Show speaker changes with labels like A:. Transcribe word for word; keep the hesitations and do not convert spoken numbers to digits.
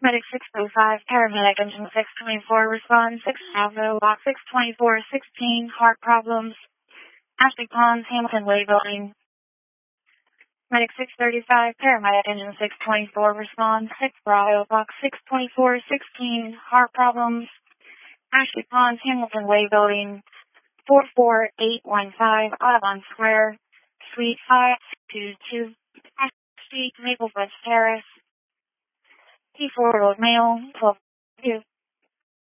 A: Medic six oh five, paramedic engine six twenty-four, respond six Bravo, lock six twenty-four sixteen, heart problems. Ashley Ponds, Hamilton Way Building. Medic six thirty-five, paramedic engine six twenty-four, respond six Bravo, lock six twenty-four sixteen, heart problems. Ashley Ponds, Hamilton Way Building. four four eight one five, Audubon Square, Suite five two two, Street, Maple West Terrace. T four Road Mail, twelve two.